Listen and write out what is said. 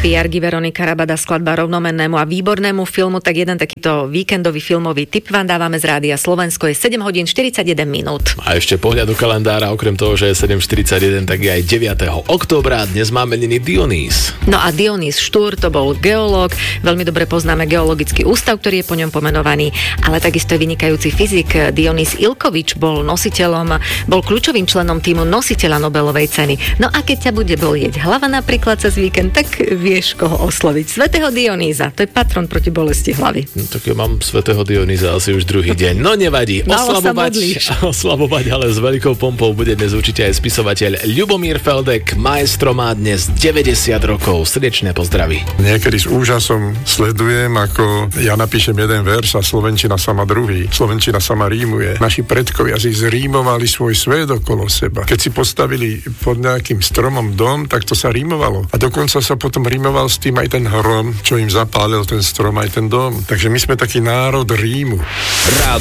Piergi Veronika Rabada, skladba rovnomennému a výbornému filmu, tak jeden takýto víkendový filmový tip vám dávame z Rádia Slovensko, je 7 hodín 41 minút. A ešte pohľad do kalendára, okrem toho, že je 7.41, tak je aj 9. októbra, dnes máme meniny Dionýs. No a Dionýs Štúr, to bol geológ, veľmi dobre poznáme geologický ústav, ktorý je po ňom pomenovaný, ale takisto je vynikajúci fyzik. Dionýs Ilkovič bol kľúčovým členom týmu nositeľa Nobelovej ceny. No a keď ťa bude bolieť hlava napríklad cez víkend, tak vieš koho osloviť. Svätého Dionýza, to je patron proti bolesti hlavy. No, tak ja mám svätého Dionýza asi už druhý deň. No nevadí, oslavovať, ale s veľkou pompou bude dnes určite aj spisovateľ Ľubomír Feldek. Maestro má dnes 90 rokov. Srdečné pozdravy. Niekedy s úžasom sledujem, ako ja napíšem jeden verš a slovenčina sama druhý. Slovenčina sama rímuje. Naši predkovia si zrímovali svoj svet okolo seba. Keď si postavili pod nejakým stromom dom, tak to sa rímovalo. A dokonca sa potom rímoval s tým aj ten hrom, čo im zapálil ten strom, aj ten dom. Takže my sme taký národ rímu.